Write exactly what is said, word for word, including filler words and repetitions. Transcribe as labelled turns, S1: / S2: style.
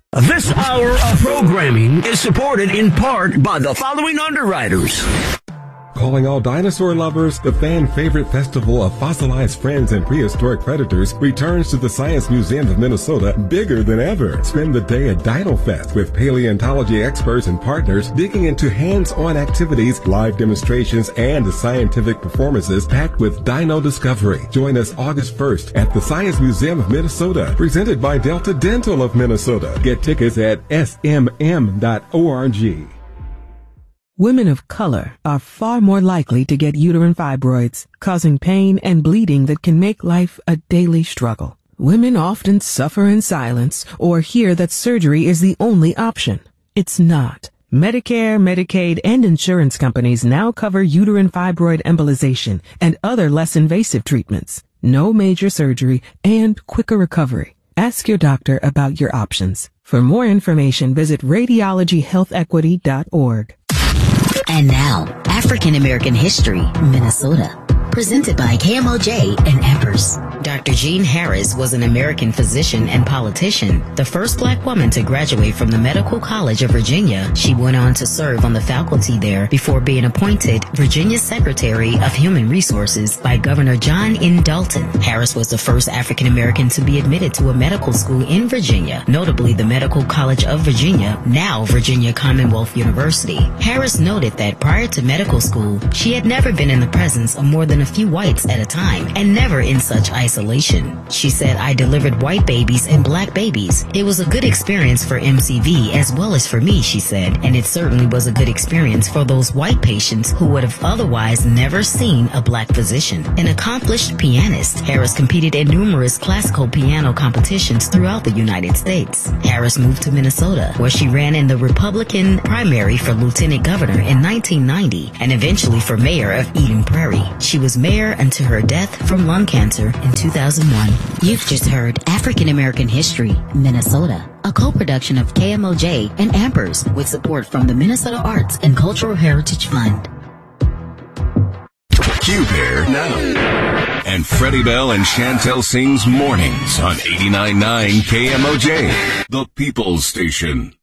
S1: This hour of programming is supported in part by the following underwriters.
S2: Calling all dinosaur lovers, the fan-favorite festival of fossilized friends and prehistoric predators returns to the Science Museum of Minnesota bigger than ever. Spend the day at Dino Fest with paleontology experts and partners digging into hands-on activities, live demonstrations, and scientific performances packed with dino discovery. Join us August first at the Science Museum of Minnesota, presented by Delta Dental of Minnesota. Get tickets at S M M dot org.
S3: Women of color are far more likely to get uterine fibroids, causing pain and bleeding that can make life a daily struggle. Women often suffer in silence or hear that surgery is the only option. It's not. Medicare, Medicaid, and insurance companies now cover uterine fibroid embolization and other less invasive treatments. No major surgery and quicker recovery. Ask your doctor about your options. For more information, visit radiology health equity dot org.
S4: And now, African American History, Minnesota. Presented by K M O J and Empress. Doctor Jean Harris was an American physician and politician, the first black woman to graduate from the Medical College of Virginia. She went on to serve on the faculty there before being appointed Virginia's Secretary of Human Resources by Governor John N. Dalton. Harris was the first African American to be admitted to a medical school in Virginia, notably the Medical College of Virginia, now Virginia Commonwealth University. Harris noted that prior to medical school, she had never been in the presence of more than a few whites at a time, and never in such isolation. She said, "I delivered white babies and black babies. It was a good experience for M C V as well as for me," she said, and it certainly was a good experience for those white patients who would have otherwise never seen a black physician. An accomplished pianist, Harris competed in numerous classical piano competitions throughout the United States. Harris moved to Minnesota, where she ran in the Republican primary for lieutenant governor in nineteen ninety, and eventually for mayor of Eden Prairie. She was mayor until her death from lung cancer in two thousand one. You've just heard African American History, Minnesota, a co-production of K M O J and Ampers with support from the Minnesota Arts and Cultural Heritage Fund.
S5: Q-Bear now. And Freddie Bell and Chantel Singh's mornings on eighty-nine point nine K M O J, the People's Station.